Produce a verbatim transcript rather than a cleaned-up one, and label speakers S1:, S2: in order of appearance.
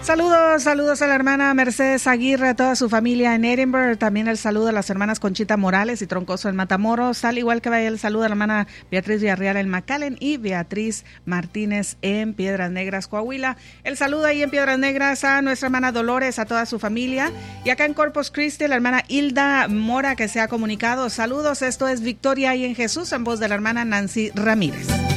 S1: Saludos, saludos a la hermana Mercedes Aguirre, a toda su familia en Edinburgh. También el saludo a las hermanas Conchita Morales y Troncoso en Matamoros. Al igual que vaya el saludo a la hermana Beatriz Villarreal en McAllen y Beatriz Martínez en Piedras Negras, Coahuila. El saludo ahí en Piedras Negras a nuestra hermana Dolores, a toda su familia. Y acá en Corpus Christi, la hermana Hilda Mora, que se ha comunicado. Saludos, esto es Victoria y en Jesús, en voz de la hermana Nancy Ramírez.